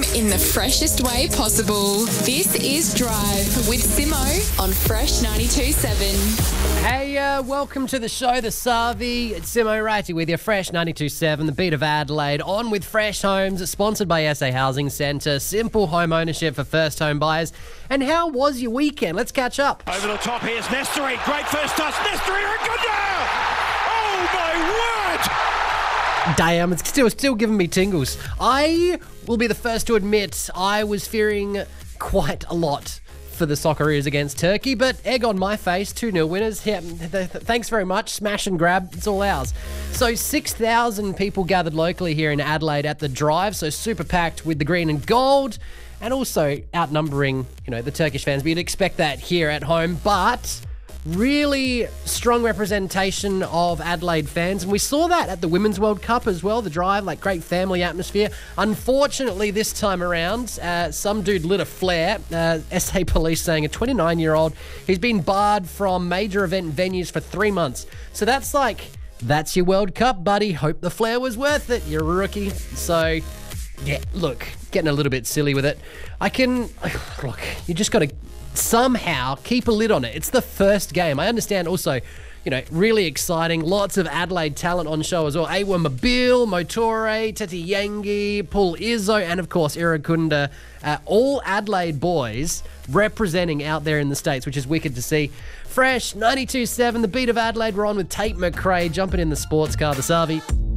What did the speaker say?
in the freshest way possible. This is Drive with Simo on Fresh 92.7. Hey, welcome to the show, The Savi. It's Simo Ratty with your Fresh 92.7, the beat of Adelaide. On with Fresh Homes, sponsored by SA Housing Centre. Simple home ownership for first home buyers. And how was your weekend? Let's catch up. Over the top, here's Nestory. Great first touch. Nestory Ragunda! Oh, my word! Damn, it's still giving me tingles. I will be the first to admit I was fearing quite a lot for the Socceroos against Turkey, but egg on my face, 2-0 winners. Yeah, thanks very much. Smash and grab, it's all ours. So 6,000 people gathered locally here in Adelaide at the Drive, so super packed with the green and gold, and also outnumbering, the Turkish fans. But you'd expect that here at home, but really strong representation of Adelaide fans, and we saw that at the Women's World Cup as well, the Drive, great family atmosphere. Unfortunately, this time around, some dude lit a flare. SA Police saying a 29-year-old, he's been barred from major event venues for 3 months. So that's your World Cup, buddy. Hope the flare was worth it. You're a rookie. So, yeah, look, getting a little bit silly with it. Look, you just got to somehow keep a lid on it. It's the first game. I understand also, really exciting. Lots of Adelaide talent on show as well. Awa Mobile, Motore, Teti Yangi, Paul Izzo, and of course Irukunda. All Adelaide boys representing out there in the States, which is wicked to see. Fresh 92.7, the beat of Adelaide. We're on with Tate McRae jumping in the sports car, the Savi.